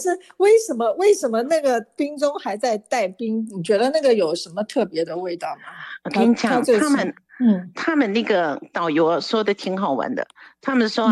是为什么那个冰中还在带冰？你觉得那个有什么特别的味道吗？ 我跟你讲， 他这是他们那个导游说的挺好玩的，他们说